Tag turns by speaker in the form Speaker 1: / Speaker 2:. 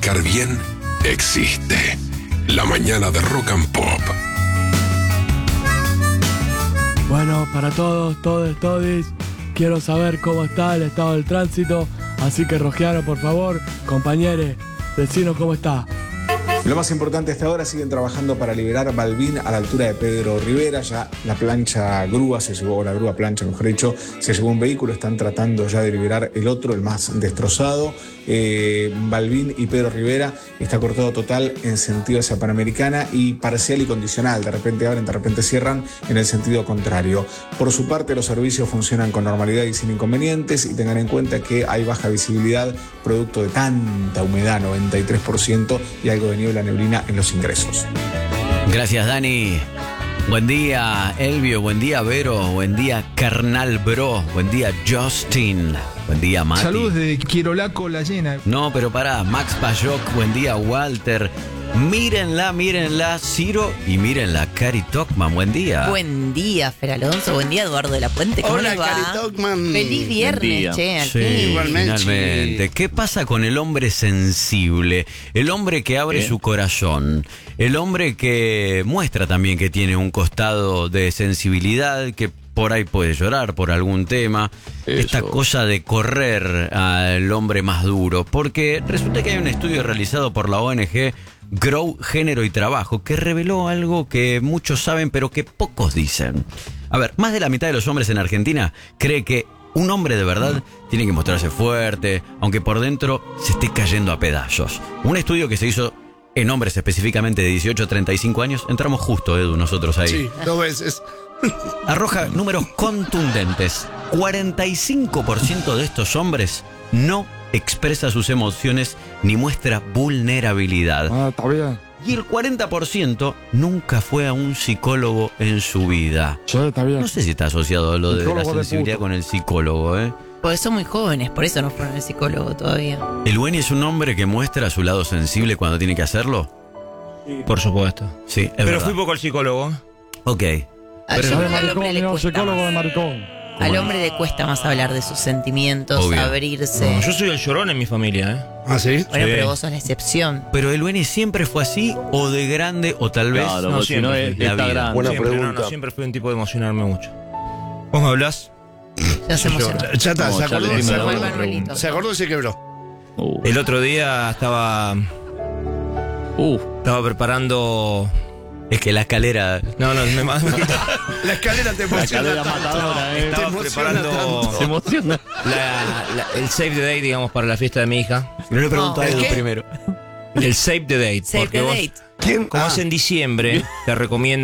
Speaker 1: arrancar bien existe. La mañana de Rock and Pop.
Speaker 2: Bueno, para todos, todis, quiero saber cómo está el estado del tránsito, así que Rogiano, por favor, compañeros, decinos cómo está.
Speaker 3: Lo más importante hasta ahora, siguen trabajando para liberar Balbín a la altura de Pedro Rivera. Ya la plancha grúa se llevó, o la grúa plancha mejor dicho, se llevó un vehículo. Están tratando ya de liberar el otro, el más destrozado. Balbín y Pedro Rivera está cortado total en sentido hacia Panamericana y parcial y condicional. De repente abren, de repente cierran en el sentido contrario. Por su parte, los servicios funcionan con normalidad y sin inconvenientes, y tengan en cuenta que hay baja visibilidad producto de tanta humedad, 93%, y algo de neblina en los ingresos.
Speaker 4: Gracias, Dani. Buen día, Elvio. Buen día, Vero. Buen día, Carnal Bro. Buen día, Justin. Buen día, Mati.
Speaker 5: Saludos de Quirolaco La Llena.
Speaker 4: No, pero pará, Max Payoc. Buen día, Walter. Mírenla, Ciro, y mírenla, Cari Tocman. Buen día.
Speaker 6: Buen día, Fer Alonso. Buen día, Eduardo de la Puente. ¿Cómo les va?
Speaker 7: Cari Tocman.
Speaker 6: Feliz viernes, che. Aquí.
Speaker 4: Sí, finalmente. ¿Qué pasa con el hombre sensible? El hombre que abre su corazón. El hombre que muestra también que tiene un costado de sensibilidad, que por ahí puede llorar por algún tema. Eso. Esta cosa de correr al hombre más duro. Porque resulta que hay un estudio realizado por la ONG Grow, Género y Trabajo, que reveló algo que muchos saben pero que pocos dicen. A ver, más de la mitad de los hombres en Argentina cree que un hombre de verdad tiene que mostrarse fuerte, aunque por dentro se esté cayendo a pedazos. Un estudio que se hizo en hombres específicamente de 18 a 35 años, entramos justo, Edu, nosotros ahí.
Speaker 7: Sí, 2 veces.
Speaker 4: Arroja números contundentes. 45% de estos hombres no expresa sus emociones ni muestra vulnerabilidad.
Speaker 2: Está bien.
Speaker 4: Y el 40% nunca fue a un psicólogo en su vida.
Speaker 2: Sí, está bien.
Speaker 4: No sé si está asociado a lo de la sensibilidad con el psicólogo,
Speaker 6: Porque son muy jóvenes, por eso no fueron al psicólogo todavía.
Speaker 4: ¿El Weni es un hombre que muestra su lado sensible cuando tiene que hacerlo?
Speaker 8: Por supuesto.
Speaker 4: Sí, es
Speaker 8: Pero
Speaker 4: verdad.
Speaker 8: fui poco al psicólogo.
Speaker 4: Ok.
Speaker 2: Psicólogo de maricón.
Speaker 6: Al hombre le cuesta más hablar de sus sentimientos,
Speaker 4: Obvio.
Speaker 6: abrirse.
Speaker 8: No, yo soy el llorón en mi familia,
Speaker 7: ¿Ah, sí?
Speaker 6: Bueno,
Speaker 8: Sí.
Speaker 6: pero vos sos la excepción.
Speaker 4: ¿Pero el Weni siempre fue así o de grande o tal vez
Speaker 9: Claro,
Speaker 8: No,
Speaker 9: porque si no
Speaker 8: siempre.
Speaker 9: está
Speaker 4: La vida.
Speaker 9: grande.
Speaker 7: Buena
Speaker 8: siempre,
Speaker 7: pregunta.
Speaker 8: No, siempre fui un tipo de emocionarme mucho. ¿Vos me hablás?
Speaker 6: Ya se emocionó.
Speaker 7: Ya está,
Speaker 9: No,
Speaker 7: se
Speaker 9: ya
Speaker 7: acordó,
Speaker 9: le dimos
Speaker 7: se
Speaker 9: la
Speaker 7: acordó.
Speaker 6: buena pregunta.
Speaker 7: Se acordó y se quebró.
Speaker 8: El otro día estaba preparando...
Speaker 4: es que la escalera...
Speaker 8: No, me
Speaker 7: La escalera te
Speaker 9: La
Speaker 7: emociona
Speaker 9: cadera
Speaker 7: tanto.
Speaker 9: matadora,
Speaker 7: Te
Speaker 8: Estaba
Speaker 7: emociona
Speaker 8: preparando
Speaker 7: tanto.
Speaker 9: Se emociona.
Speaker 8: el save the date, digamos, para la fiesta de mi hija.
Speaker 4: No le pregunto a
Speaker 7: ¿El
Speaker 4: Edu
Speaker 7: qué?
Speaker 4: primero.
Speaker 8: El save the date.
Speaker 6: Save
Speaker 8: porque
Speaker 6: the
Speaker 8: vos,
Speaker 6: date.
Speaker 7: ¿Quién?
Speaker 8: como es en diciembre, te recomiendo